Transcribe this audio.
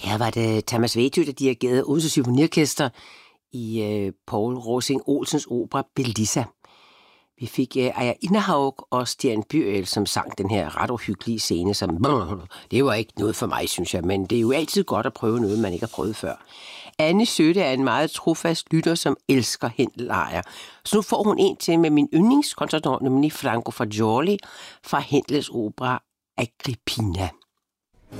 Her var det Thomas Vetø, der dirigerede Odense Symfoniorkester i Poul Råsing Olsens opera Belissa. Vi fik Aya Innerhaug og Stian Byrel, som sang den her ret uhyggelige scene, som det var ikke noget for mig, synes jeg, men det er jo altid godt at prøve noget, man ikke har prøvet før. Anne Søtte er en meget trofast lytter, som elsker Händel-arier. Så nu får hun en til med min yndlingskontratenor, nemlig Franco Fagioli fra Händels opera Agrippina.